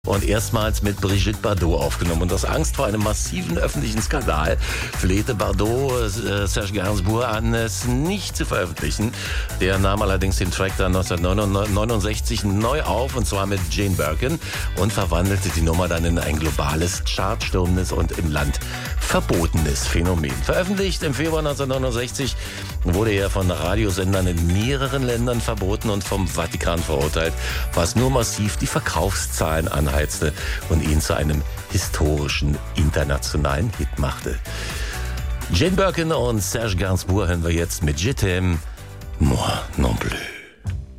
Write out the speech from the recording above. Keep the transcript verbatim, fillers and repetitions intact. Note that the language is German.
Und erstmals mit Brigitte Bardot aufgenommen. Und aus Angst vor einem massiven öffentlichen Skandal flehte Bardot äh, Serge Gainsbourg an, es nicht zu veröffentlichen. Der nahm allerdings den Track dann neunzehnhundertneunundsechzig neu auf, und zwar mit Jane Birkin, und verwandelte die Nummer dann in ein globales, chartstürmendes und im Land verbotenes Phänomen. Veröffentlicht im Februar neunzehnhundertneunundsechzig wurde er von Radiosendern in mehreren Ländern verboten und vom Vatikan verurteilt, was nur massiv die Verkaufszahlen anheizte und ihn zu einem historischen internationalen Hit machte. Jane Birkin und Serge Gainsbourg hören wir jetzt mit Je t'aime, moi non plus.